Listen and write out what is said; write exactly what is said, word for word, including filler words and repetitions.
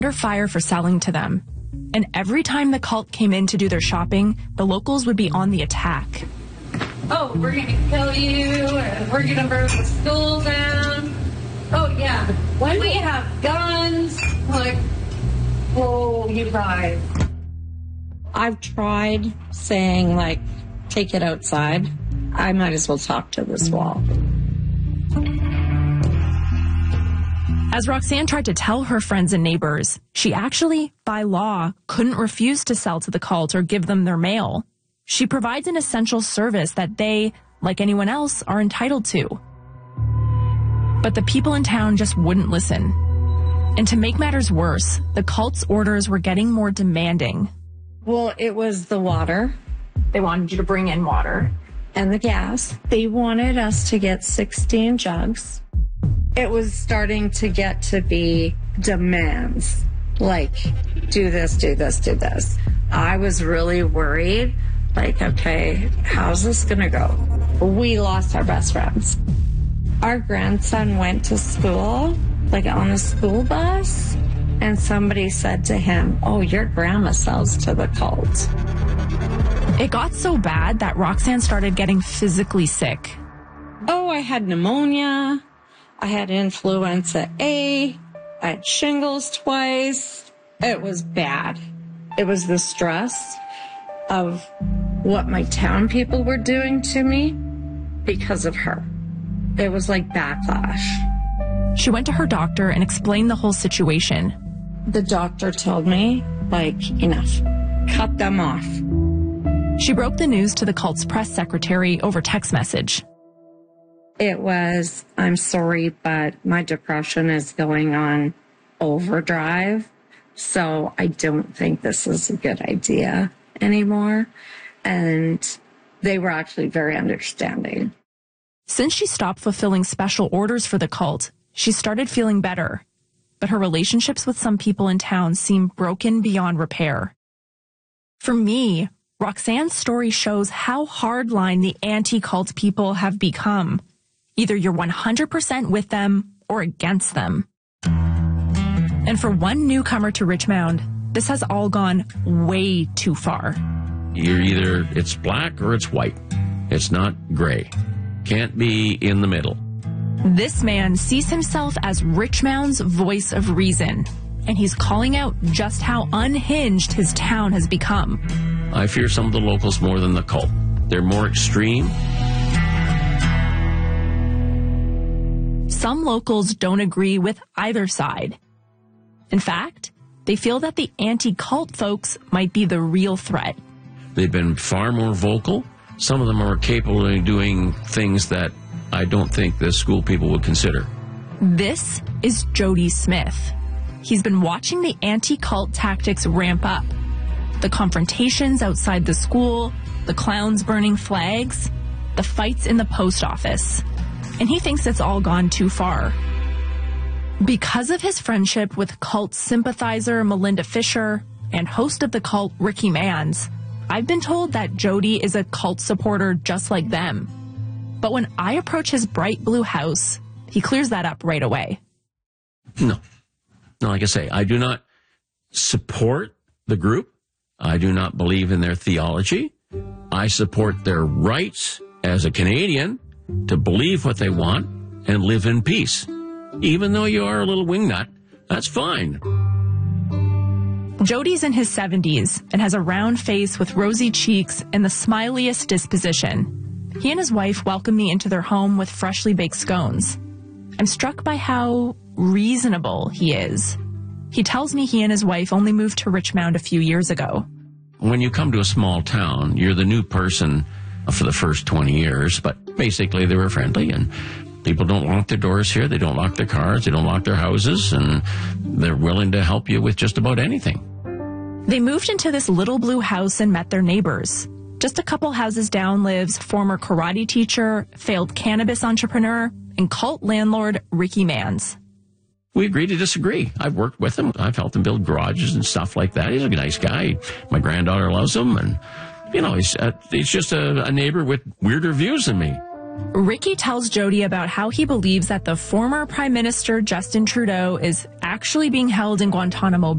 under fire for selling to them. And every time the cult came in to do their shopping, the locals would be on the attack. Oh, we're going to kill you, and we're going to burn the school down. Oh, yeah. When we have guns, like, oh, you guys. I've tried saying, like, take it outside. I might as well talk to this wall. As Roxanne tried to tell her friends and neighbors, she actually, by law, couldn't refuse to sell to the cult or give them their mail. She provides an essential service that they, like anyone else, are entitled to. But the people in town just wouldn't listen. And to make matters worse, the cult's orders were getting more demanding. Well, it was the water. They wanted you to bring in water. And the gas. They wanted us to get sixteen jugs. It was starting to get to be demands, like, do this, do this, do this. I was really worried, like, okay, how's this gonna go? We lost our best friends. Our grandson went to school, like on a school bus, and somebody said to him, oh, your grandma sells to the cult. It got so bad that Roxanne started getting physically sick. Oh, I had pneumonia. I had influenza A, I had shingles twice. It was bad. It was the stress of what my town people were doing to me because of her. It was like backlash. She went to her doctor and explained the whole situation. The doctor told me, like, enough. Cut them off. She broke the news to the cult's press secretary over text message. It was, I'm sorry, but my depression is going on overdrive, so I don't think this is a good idea anymore. And they were actually very understanding. Since she stopped fulfilling special orders for the cult, she started feeling better. But her relationships with some people in town seemed broken beyond repair. For me, Roxanne's story shows how hardline the anti-cult people have become. Either you're one hundred percent with them or against them. And for one newcomer to Richmond, this has all gone way too far. You're either, it's black or it's white. It's not gray. Can't be in the middle. This man sees himself as Richmond's voice of reason, and he's calling out just how unhinged his town has become. I fear some of the locals more than the cult. They're more extreme. Some locals don't agree with either side. In fact, they feel that the anti-cult folks might be the real threat. They've been far more vocal. Some of them are capable of doing things that I don't think the school people would consider. This is Jody Smith. He's been watching the anti-cult tactics ramp up. The confrontations outside the school, the clowns burning flags, the fights in the post office. And he thinks it's all gone too far. Because of his friendship with cult sympathizer Melinda Fisher and host of the cult Ricky Manns, I've been told that Jody is a cult supporter just like them. But when I approach his bright blue house, he clears that up right away. No. No, like I say, I do not support the group. I do not believe in their theology. I support their rights as a Canadian to believe what they want and live in peace. Even though you are a little wingnut, that's fine. Jody's in his seventies and has a round face with rosy cheeks and the smiliest disposition. He and his wife welcome me into their home with freshly baked scones. I'm struck by how reasonable he is. He tells me he and his wife only moved to Richmond a few years ago. When you come to a small town, you're the new person for the first twenty years, but basically they were friendly, and people don't lock their doors here, they don't lock their cars, they don't lock their houses, and they're willing to help you with just about anything. They moved into this little blue house and met their neighbors. Just a couple houses down lives former karate teacher, failed cannabis entrepreneur, and cult landlord Ricky Manns. We agree to disagree. I've worked with him. I've helped him build garages and stuff like that. He's a nice guy. My granddaughter loves him, and you know, he's, uh, he's just a, a neighbor with weirder views than me. Ricky tells Jody about how he believes that the former Prime Minister Justin Trudeau is actually being held in Guantanamo